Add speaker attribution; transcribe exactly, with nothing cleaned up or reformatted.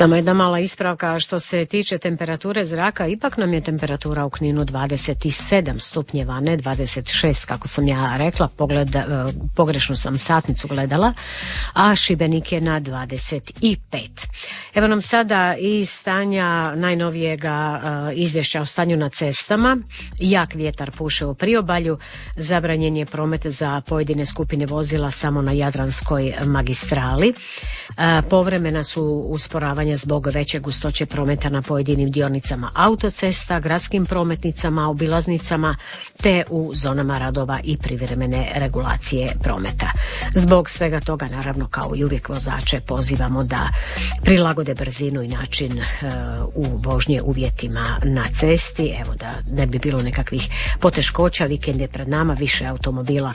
Speaker 1: Samo jedna mala ispravka što se tiče temperature zraka, ipak nam je temperatura u Kninu dvadeset sedam stupnjeva, ne dvadeset šest kako sam ja rekla, pogled, pogrešno sam satnicu gledala, a Šibenik je na dvadeset pet. Evo nam sada i stanja najnovijega izvješća o stanju na cestama. Jak vjetar puše u priobalju, zabranjen je promet za pojedine skupine vozila samo na Jadranskoj magistrali. Povremena su usporavanja zbog veće gustoće prometa na pojedinim dionicama autocesta, gradskim prometnicama, obilaznicama te u zonama radova i privremene regulacije prometa. Zbog svega toga, naravno, kao i uvijek, vozače pozivamo da prilagode brzinu i način uh, u vožnje uvjetima na cesti, evo da ne bi bilo nekakvih poteškoća. Vikend je pred nama, više automobila